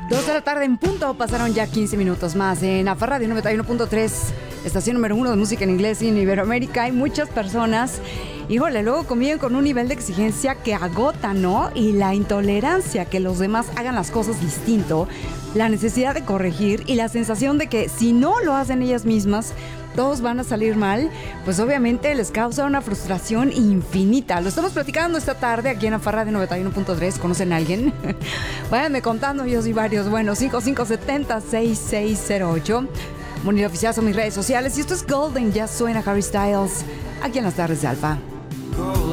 2 de la tarde en punto, pasaron ya 15 minutos más en AFA Radio 91.3, estación número 1 de música en inglés en Iberoamérica. Hay muchas personas, híjole, luego conviven con un nivel de exigencia que agota, ¿no? Y la intolerancia que los demás hagan las cosas distinto, la necesidad de corregir y la sensación de que si no lo hacen ellas mismas, todos van a salir mal, pues obviamente les causa una frustración infinita. Lo estamos platicando esta tarde aquí en AFA Radio 91.3. ¿Conocen a alguien? Váyanme contando, yo soy varios. Bueno, 5570-6608. Monil Oficial son mis redes sociales. Y esto es Golden, ya suena Harry Styles aquí en las tardes de Alfa.